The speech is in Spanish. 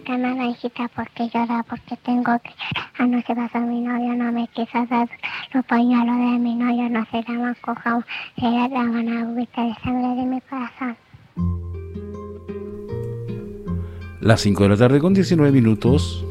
muñeca naranjita, porque llora, porque tengo que llorar. Anoche pasó mi novio, no me quiso dar los pañuelos de mi novio, no se llaman cojón, se llaman agüita de sangre de mi corazón. Las 5 de la tarde con 19 minutos.